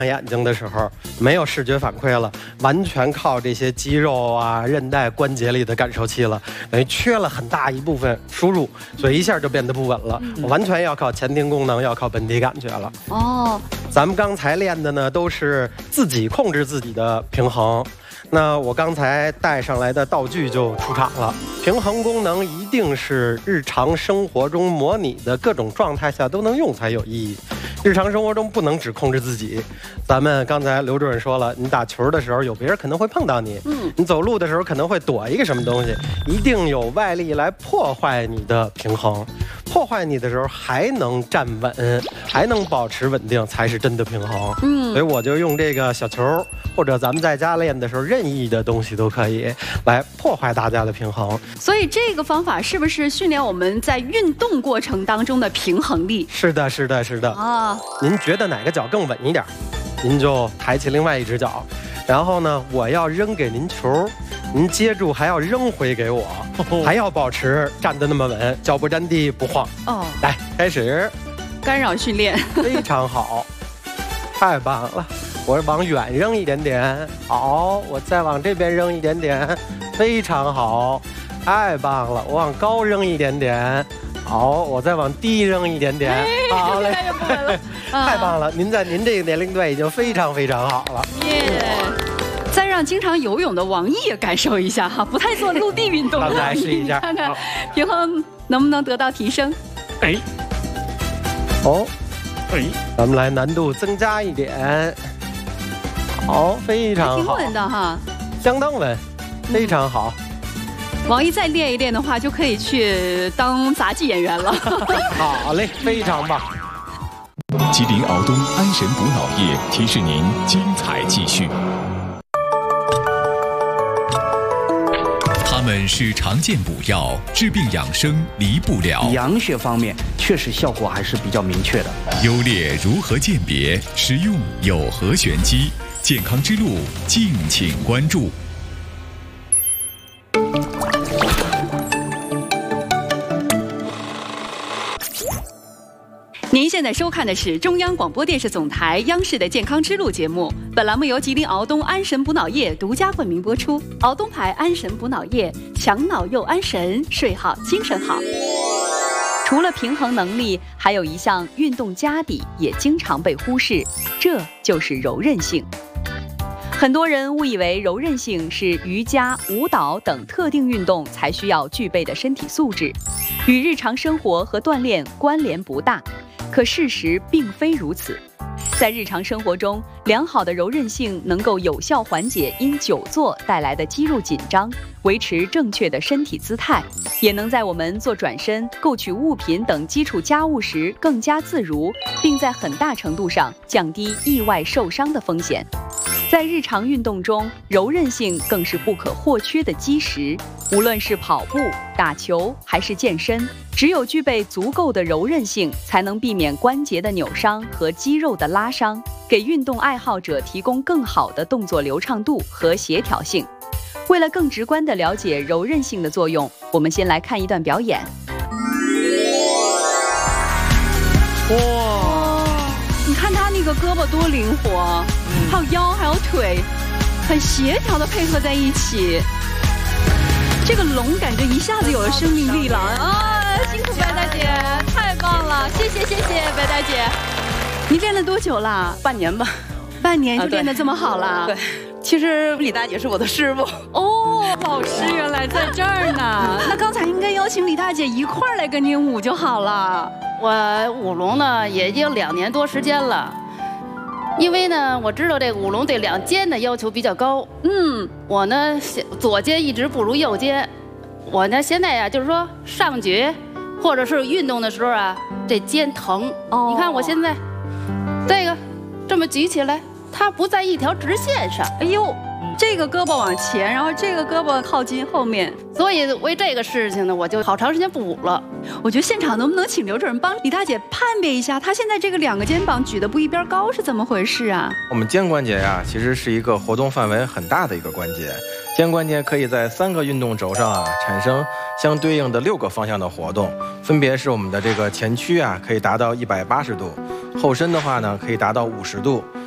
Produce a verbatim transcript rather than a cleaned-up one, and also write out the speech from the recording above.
眼睛的时候没有视觉反馈了，完全靠这些肌肉啊、韧带、关节里的感受器了，等于缺了很大一部分输入，所以一下就变得不稳了。嗯、完全要靠前庭功能，要靠本体感觉了。哦，咱们刚才练的呢，都是自己控制自己的平衡。那我刚才带上来的道具就出场了。平衡功能一定是日常生活中模拟的各种状态下都能用才有意义。日常生活中不能只控制自己。咱们刚才刘主任说了，你打球的时候有别人可能会碰到你，嗯，你走路的时候可能会躲一个什么东西，一定有外力来破坏你的平衡。破坏你的时候还能站稳，还能保持稳定，才是真的平衡。嗯，所以我就用这个小球，或者咱们在家练的时候任意的东西都可以来破坏大家的平衡。 所以这个方法是不是训练我们在运动过程当中的平衡力？ 是的，是的，是的。啊，您觉得哪个脚更稳一点，您就抬起另外一只脚，然后呢，我要扔给您球，您接住还要扔回给我，还要保持站得那么稳，脚不沾地不晃。哦，来开始， 干扰训练， 非常好，太棒了。我往远扔一点点，好，我再往这边扔一点点，非常好，太棒了。我往高扔一点点，好，我再往低扔一点点，好嘞，太棒了。您在您这个年龄段已经非常非常好了。耶！ 再让经常游泳的王毅也感受一下哈，不太做陆地运动的， 来试一下， 看看平衡能不能得到提升。哎， 哦，哎，咱们来难度增加一点。好，非常好， 挺稳的哈， 相当稳，非常好。 王毅再练一练的话，就可以去当杂技演员了。 好嘞，非常棒。 吉林敖东安神补脑液提示您精彩继续。它们是常见补药，治病养生离不了。 养血方面确实效果还是比较明确的。 优劣如何鉴别？使用有何玄机？健康之路，敬请关注。 您现在收看的是中央广播电视总台央视的健康之路节目，本栏目由吉林敖东安神补脑液独家冠名播出。敖东牌安神补脑液，强脑又安神，睡好精神好。除了平衡能力，还有一项运动家底也经常被忽视，这就是柔韧性。很多人误以为柔韧性是瑜伽、舞蹈等特定运动才需要具备的身体素质，与日常生活和锻炼关联不大。可事实并非如此，在日常生活中，良好的柔韧性能够有效缓解因久坐带来的肌肉紧张，维持正确的身体姿态，也能在我们做转身、购取物品等基础家务时更加自如，并在很大程度上降低意外受伤的风险。在日常运动中，柔韧性更是不可或缺的基石。无论是跑步、打球还是健身，只有具备足够的柔韧性，才能避免关节的扭伤和肌肉的拉伤，给运动爱好者提供更好的动作流畅度和协调性。为了更直观地了解柔韧性的作用，我们先来看一段表演。哇，你看他那个胳膊多灵活，还有腰还有腿，很协调地配合在一起。这个龙感觉一下子有了生命力了啊！辛苦白大姐，太棒了，谢谢谢谢白大姐。你练了多久了？ 半年吧。 半年就练得这么好了？ 对，其实李大姐是我的师傅。 哦，老师原来在这儿呢。那刚才应该邀请李大姐一块儿来跟您舞就好了。 我舞龙呢也已经两年多时间了。因为呢，我知道这个舞龙对两肩的要求比较高。嗯，我呢左肩一直不如右肩，我呢现在呀、啊、就是说上举或者是运动的时候啊，这肩疼。哦，你看我现在这个这么举起来，它不在一条直线上。 哎呦，这个胳膊往前，然后这个胳膊靠近后面， 所以为这个事情呢，我就好长时间不舞了。 我觉得现场能不能请刘主任帮李大姐判别一下，她现在这个两个肩膀举得不一边高是怎么回事啊？ 我们肩关节呀、啊，其实是一个活动范围很大的一个关节。肩关节可以在三个运动轴上啊产生相对应的六个方向的活动，分别是我们的这个前屈啊可以达到一百八十度，后伸的话呢可以达到五十度，